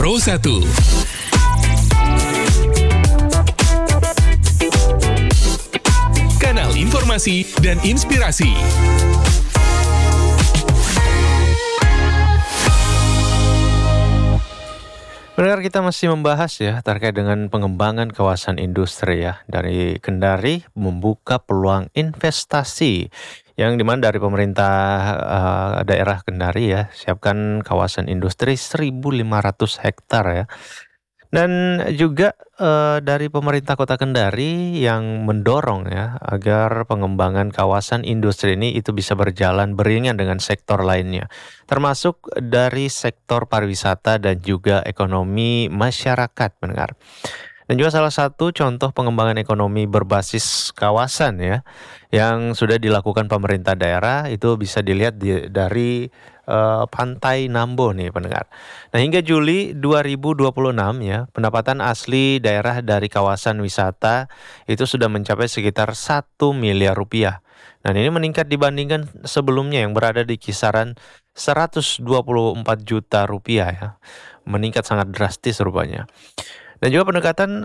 Pro 1. Kanal informasi dan inspirasi. Pendengar, kita masih membahas ya terkait dengan pengembangan kawasan industri ya. Dari Kendari membuka peluang investasi yang dimana dari pemerintah daerah Kendari ya siapkan kawasan industri 1.500 hektar ya. Dan juga dari pemerintah Kota Kendari yang mendorong ya agar pengembangan kawasan industri ini itu bisa berjalan beriringan dengan sektor lainnya, termasuk dari sektor pariwisata dan juga ekonomi masyarakat, pendengar. Dan juga salah satu contoh pengembangan ekonomi berbasis kawasan ya yang sudah dilakukan pemerintah daerah itu bisa dilihat dari Pantai Nambo nih, pendengar. Nah, hingga Juli 2026 ya, pendapatan asli daerah dari kawasan wisata itu sudah mencapai sekitar 1 miliar rupiah. Dan ini meningkat dibandingkan sebelumnya yang berada di kisaran 124 juta rupiah ya. Meningkat sangat drastis rupanya. Dan juga pendekatan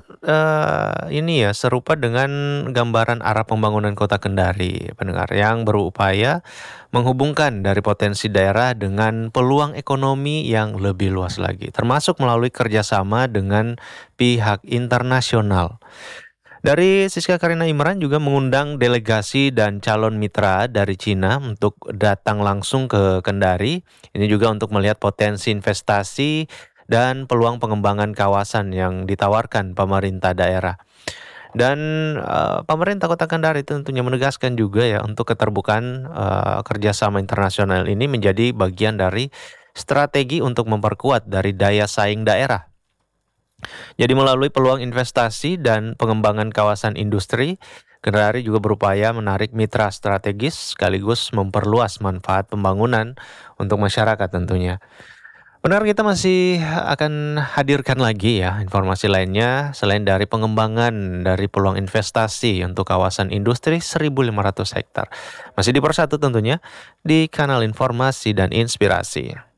ini ya serupa dengan gambaran arah pembangunan Kota Kendari, pendengar, yang berupaya menghubungkan dari potensi daerah dengan peluang ekonomi yang lebih luas lagi, termasuk melalui kerjasama dengan pihak internasional. Dari Siska Karina Imran juga mengundang delegasi dan calon mitra dari Cina untuk datang langsung ke Kendari. Ini juga untuk melihat potensi investasi dan peluang pengembangan kawasan yang ditawarkan pemerintah daerah. Dan pemerintah Kota Kendari tentunya menegaskan juga ya untuk keterbukaan kerjasama internasional ini menjadi bagian dari strategi untuk memperkuat dari daya saing daerah. Jadi melalui peluang investasi dan pengembangan kawasan industri, Kendari juga berupaya menarik mitra strategis sekaligus memperluas manfaat pembangunan untuk masyarakat tentunya. Benar, kita masih akan hadirkan lagi ya informasi lainnya selain dari pengembangan dari peluang investasi untuk kawasan industri 1.500 hektar. Masih di Persatu tentunya di kanal informasi dan inspirasi.